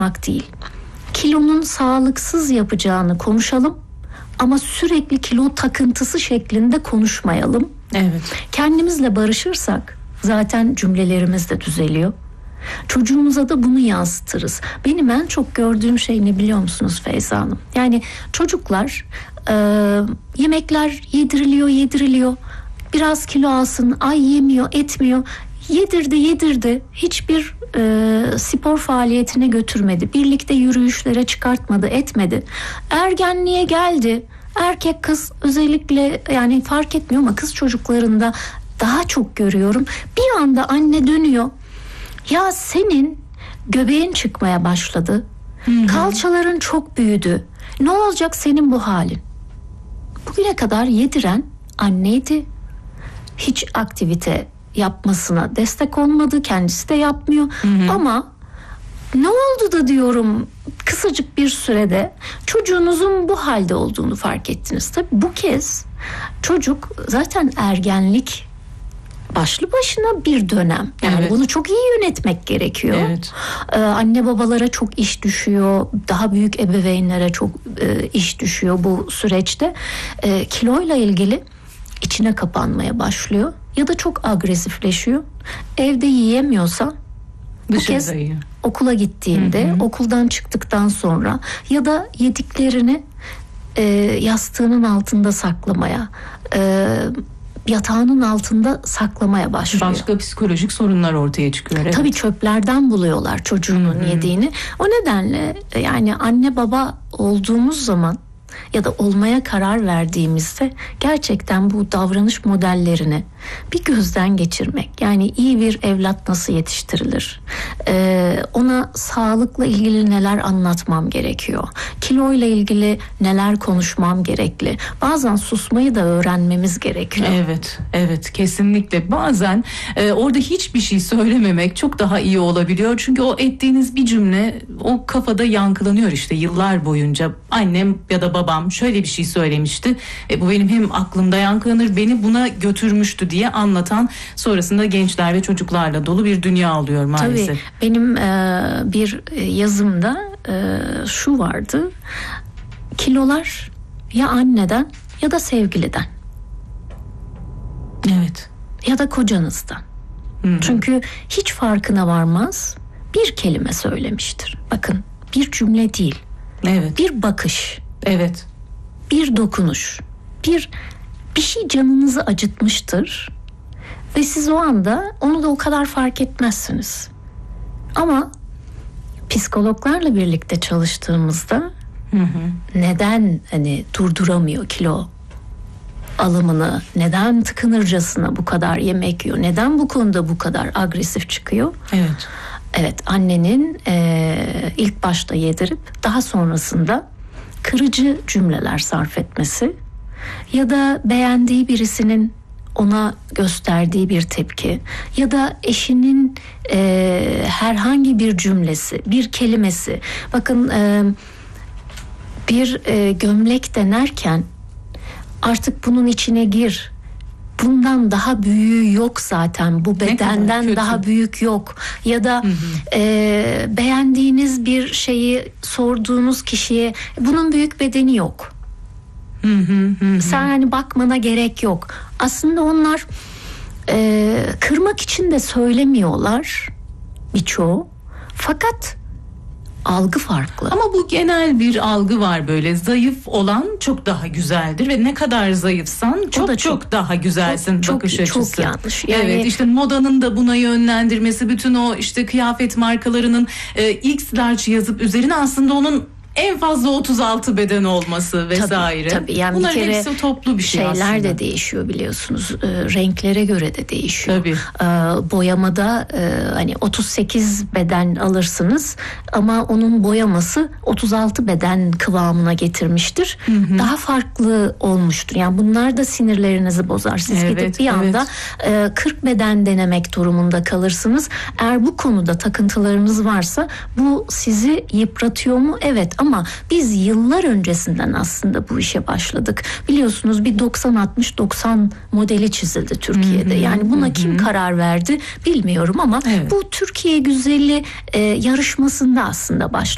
değil. Kilonun sağlıksız yapacağını konuşalım ama sürekli kilo takıntısı şeklinde konuşmayalım. Evet. Kendimizle barışırsak zaten cümlelerimiz de düzeliyor. Çocuğumuza da bunu yansıtırız. Benim en çok gördüğüm şey ne biliyor musunuz Feyza Hanım? Yani çocuklar yemekler yediriliyor. Biraz kilo alsın, ay yemiyor, etmiyor. Yedirdi. Hiçbir spor faaliyetine götürmedi. Birlikte yürüyüşlere çıkartmadı, etmedi. Ergenliğe geldi. Erkek kız özellikle, yani fark etmiyor ama kız çocuklarında daha çok görüyorum. Bir anda anne dönüyor. Ya senin göbeğin çıkmaya başladı. Kalçaların çok büyüdü. Ne olacak senin bu halin? Bugüne kadar yediren anneydi. Hiç aktivite yapmasına destek olmadı. Kendisi de yapmıyor. Ama ne oldu da diyorum, kısacık bir sürede çocuğunuzun bu halde olduğunu fark ettiniz. Tabii bu kez çocuk zaten ergenlik başlı başına bir dönem. Yani evet. Bunu çok iyi yönetmek gerekiyor. Evet. Anne babalara çok iş düşüyor. Daha büyük ebeveynlere çok iş düşüyor bu süreçte. Kiloyla ilgili içine kapanmaya başlıyor. Ya da çok agresifleşiyor. Evde yiyemiyorsa bu kez okula gittiğinde, okuldan çıktıktan sonra ya da yediklerini yastığının altında saklamaya, yatağının altında saklamaya başlıyor. Başka psikolojik sorunlar ortaya çıkıyor. Evet. Tabii çöplerden buluyorlar çocuğunun yediğini. O nedenle yani anne baba olduğumuz zaman ya da olmaya karar verdiğimizde gerçekten bu davranış modellerini bir gözden geçirmek. Yani iyi bir evlat nasıl yetiştirilir? Ona sağlıkla ilgili neler anlatmam gerekiyor? Kiloyla ilgili neler konuşmam gerekli? Bazen susmayı da öğrenmemiz gerekiyor. Evet kesinlikle. Bazen orada hiçbir şey söylememek çok daha iyi olabiliyor. Çünkü o ettiğiniz bir cümle o kafada yankılanıyor işte yıllar boyunca. Annem ya da babam şöyle bir şey söylemişti. Bu benim hem aklımda yankılanır, beni buna götürmüştü diye anlatan, sonrasında gençler ve çocuklarla dolu bir dünya oluyor maalesef. Tabii benim bir yazımda şu vardı. Kilolar ya anneden ya da sevgiliden. Evet. Ya da kocanızdan. Çünkü hiç farkına varmaz, bir kelime söylemiştir. Bakın, bir cümle değil. Evet. Bir bakış. Evet. Bir dokunuş. Bir şey canınızı acıtmıştır. Ve siz o anda onu da o kadar fark etmezsiniz. Ama psikologlarla birlikte çalıştığımızda neden hani durduramıyor kilo alımını, neden tıkınırcasına bu kadar yemek yiyor, neden bu konuda bu kadar agresif çıkıyor? Evet, annenin ilk başta yedirip daha sonrasında kırıcı cümleler sarf etmesi ya da beğendiği birisinin ona gösterdiği bir tepki ya da eşinin herhangi bir cümlesi, bir kelimesi. Bakın bir gömlek denerken artık bunun içine gir, bundan daha büyüğü yok zaten, bu bedenden daha büyük yok ya da beğendiğiniz bir şeyi sorduğunuz kişiye bunun büyük bedeni yok. Sen hani bakmana gerek yok. Aslında onlar kırmak için de söylemiyorlar birçoğu. Fakat algı farklı. Ama bu genel bir algı var, böyle zayıf olan çok daha güzeldir ve ne kadar zayıfsan çok daha güzelsin bakış açısı. Çok yanlış. Yani, evet, işte modanın da buna yönlendirmesi, bütün o işte kıyafet markalarının X large yazıp üzerine aslında onun en fazla 36 beden olması vesaire. Tabii. Yani bunların bir kere hepsi toplu bir şey aslında. Şeyler de değişiyor biliyorsunuz. Renklere göre de değişiyor. Tabii. Boyamada hani 38 beden alırsınız ama onun boyaması 36 beden kıvamına getirmiştir. Daha farklı olmuştur. Yani bunlar da sinirlerinizi bozar. Siz gidip bir anda 40 beden denemek durumunda kalırsınız. Eğer bu konuda takıntılarınız varsa bu sizi yıpratıyor mu? Evet. Ama biz yıllar öncesinden aslında bu işe başladık. Biliyorsunuz bir 90-60-90 modeli çizildi Türkiye'de. Yani buna kim karar verdi bilmiyorum ama bu Türkiye Güzeli yarışmasında aslında başladı.